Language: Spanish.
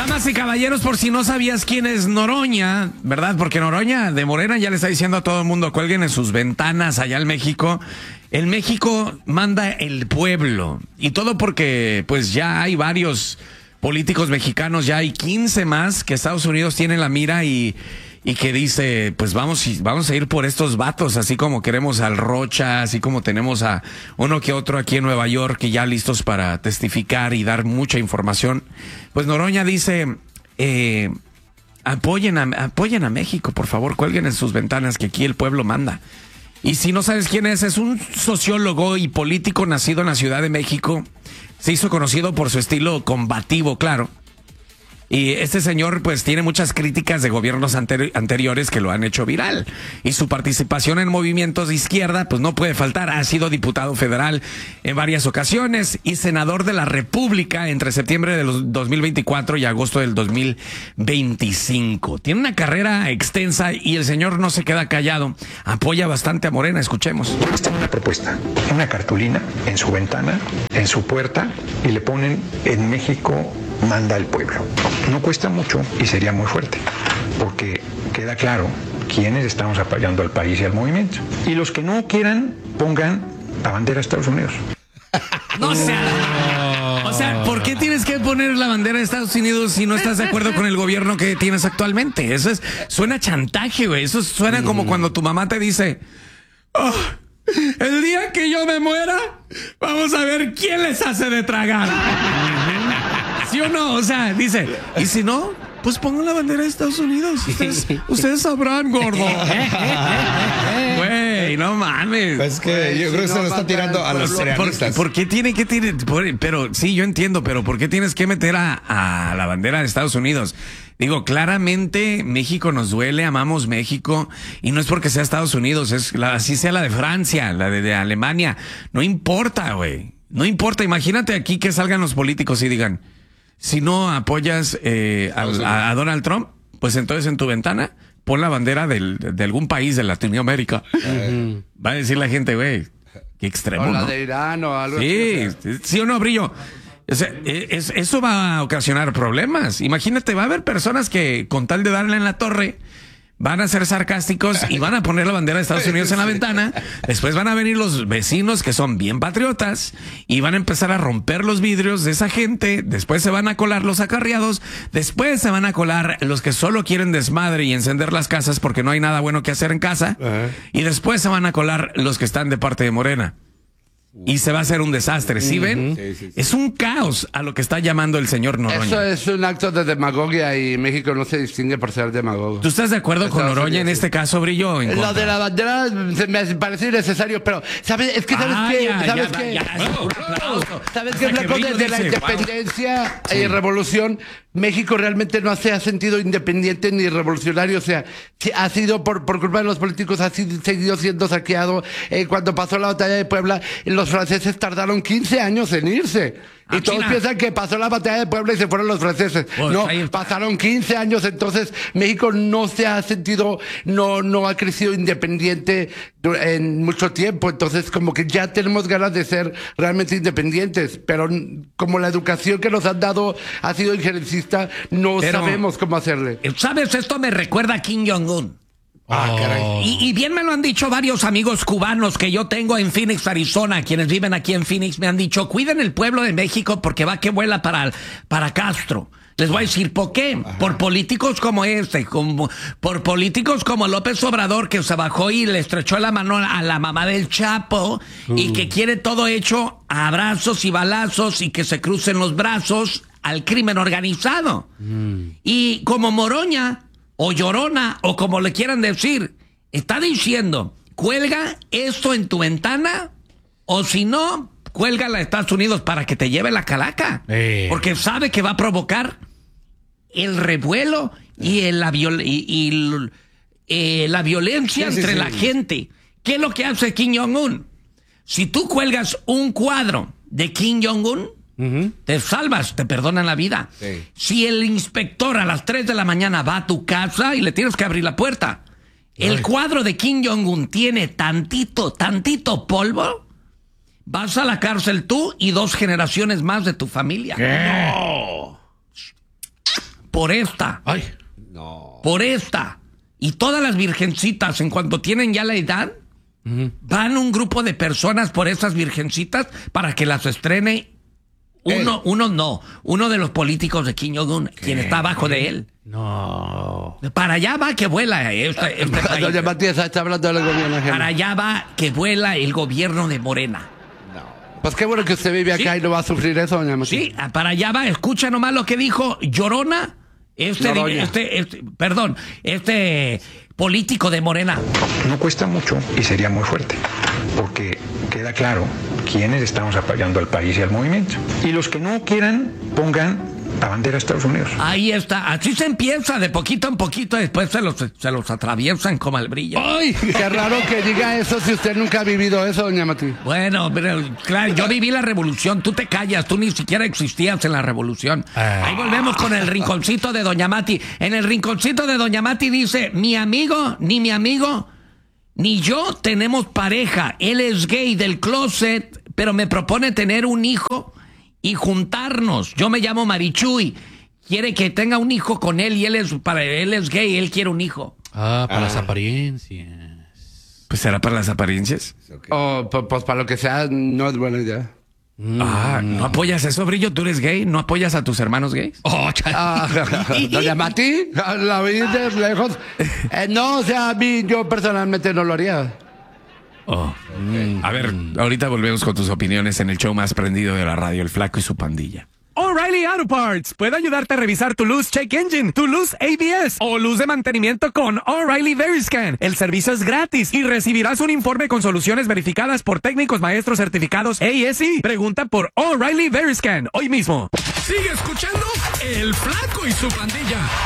Damas y caballeros, por si no sabías quién es Noroña, ¿verdad? Porque Noroña de Morena ya le está diciendo a todo el mundo, cuelguen en sus ventanas allá en México. En México manda el pueblo. Y todo porque pues ya hay varios políticos mexicanos, ya hay 15 más que Estados Unidos tiene en la mira y que dice, pues vamos a ir por estos vatos, así como queremos al Rocha, así como tenemos a uno que otro aquí en Nueva York que ya listos para testificar y dar mucha información. Pues Noroña dice, apoyen a México, por favor, cuelguen en sus ventanas que aquí el pueblo manda. Y si no sabes quién es un sociólogo y político nacido en la Ciudad de México. Se hizo conocido por su estilo combativo, claro. Y este señor pues tiene muchas críticas de gobiernos anteriores que lo han hecho viral. Y su participación en movimientos de izquierda pues no puede faltar. Ha sido diputado federal en varias ocasiones y senador de la República entre septiembre del 2024 y agosto del 2025. Tiene una carrera extensa y el señor no se queda callado. Apoya bastante a Morena. Escuchemos. Está una propuesta, una cartulina en su ventana, en su puerta y le ponen en México manda el pueblo. No cuesta mucho y sería muy fuerte, porque queda claro quiénes estamos apoyando al país y al movimiento. Y los que no quieran, pongan la bandera de Estados Unidos. No, o sea, ¿por qué tienes que poner la bandera de Estados Unidos si no estás de acuerdo con el gobierno que tienes actualmente? Eso suena chantaje, güey. Eso suena como cuando tu mamá te dice, oh, el día que yo me muera, vamos a ver quién les hace de tragar. ¿Sí o no? O sea, dice, y si no, pues pongan la bandera de Estados Unidos. Ustedes sabrán, gordo. Güey, no mames. Es que yo creo que se lo está tirando a los cerealistas. ¿Por qué tiene que tirar? Pero sí, yo entiendo, pero ¿por qué tienes que meter a la bandera de Estados Unidos? Digo, claramente México nos duele, amamos México, y no es porque sea Estados Unidos, así sea la de Francia, la de Alemania. No importa, güey. No importa. Imagínate aquí que salgan los políticos y digan, si no apoyas a Donald Trump, pues entonces en tu ventana pon la bandera de algún país de Latinoamérica. Va a decir la gente, güey, qué extremo, o la ¿no? de Irán o algo así. Sí o no, Brillo. O sea, eso va a ocasionar problemas. Imagínate, va a haber personas que con tal de darle en la torre van a ser sarcásticos y van a poner la bandera de Estados Unidos en la ventana. Después van a venir los vecinos que son bien patriotas y van a empezar a romper los vidrios de esa gente. Después se van a colar los acarreados. Después se van a colar los que solo quieren desmadre y encender las casas porque no hay nada bueno que hacer en casa. Y después se van a colar los que están de parte de Morena. Y se va a hacer un desastre, ¿sí ven? Sí. Es un caos a lo que está llamando el señor Noroña. Eso es un acto de demagogia y México no se distingue por ser demagogo. ¿Tú estás de acuerdo con Noroña en este caso, Brillo? Lo de la bandera me parece innecesario, pero ¿sabes? Es que ¿sabes qué? ¿Sabes qué? Desde la independencia y revolución, México realmente no se ha sentido independiente ni revolucionario. O sea, ha sido por culpa de los políticos, ha seguido siendo saqueado. Cuando pasó la batalla de Puebla, los franceses tardaron 15 años en irse. Y todos piensan que pasó la batalla de Puebla y se fueron los franceses. Pues no, pasaron 15 años. Entonces México no se ha sentido, no ha crecido independiente en mucho tiempo. Entonces como que ya tenemos ganas de ser realmente independientes, pero como la educación que nos han dado ha sido injerencista, no sabemos cómo hacerle. ¿Sabes? Esto me recuerda a Kim Jong-un. Y bien me lo han dicho varios amigos cubanos que yo tengo en Phoenix, Arizona. Quienes viven aquí en Phoenix me han dicho, cuiden el pueblo de México porque va que vuela para Castro. Les voy a decir por qué. Por políticos como por políticos como López Obrador, que se bajó y le estrechó la mano a la mamá del Chapo y que quiere todo hecho a abrazos y balazos y que se crucen los brazos al crimen organizado. Y como Noroña o Llorona, o como le quieran decir, está diciendo, cuelga esto en tu ventana, o si no, cuélgala a Estados Unidos para que te lleve la calaca. Porque sabe que va a provocar el revuelo y la violencia entre la gente. ¿Qué es lo que hace Kim Jong-un? Si tú cuelgas un cuadro de Kim Jong-un, te salvas, te perdonan la vida. Si el inspector a las 3 de la mañana va a tu casa y le tienes que abrir la puerta, el cuadro de Kim Jong-un tiene tantito polvo, vas a la cárcel tú y 2 generaciones más de tu familia. No. por esta. Ay, No. Por esta. Y todas las virgencitas, en cuanto tienen ya la edad, van un grupo de personas por esas virgencitas para que las estrene uno de los políticos de Kim Jong-un, quien está abajo de él. no. Para allá va que vuela este país. Doña Matías está hablando del gobierno ajeno. Para allá va que vuela el gobierno de Morena. Pues qué bueno que usted vive acá Sí. y no va a sufrir eso, doña Matías. Sí, para allá va. Escucha nomás lo que dijo Llorona, Noroña. este político de Morena. No cuesta mucho y sería muy fuerte, porque queda claro quiénes estamos apoyando al país y al movimiento. Y los que no quieran, pongan la bandera de Estados Unidos. Ahí está. Así se empieza de poquito en poquito, después se los atraviesan como al brillo. Ay, qué raro que diga eso si usted nunca ha vivido eso, doña Matías. Bueno, pero claro, yo viví la revolución, tú te callas, tú ni siquiera existías en la revolución. Ahí volvemos con el rinconcito de Doña Mati. En el rinconcito de Doña Mati dice, mi amigo, ni yo tenemos pareja. Él es gay del closet, pero me propone tener un hijo y juntarnos. Yo me llamo Marichuy. Quiere que tenga un hijo con él y él es gay, él quiere un hijo. Para las apariencias. Pues será para las apariencias. O pues para lo que sea, no es buena idea. ¿No apoyas eso, Brillo? ¿Tú eres gay? ¿No apoyas a tus hermanos gays? Doña Mati, la vi de lejos. No, o sea, a mí, yo personalmente no lo haría. A ver, ahorita volvemos con tus opiniones en el show más prendido de la radio, El Flaco y su pandilla. O'Reilly Auto Parts puede ayudarte a revisar tu luz check engine, tu luz ABS o luz de mantenimiento con O'Reilly Veriscan. El servicio es gratis y recibirás un informe con soluciones verificadas por técnicos maestros certificados ASE. Pregunta por O'Reilly Veriscan hoy mismo. Sigue escuchando El Flaco y su pandilla.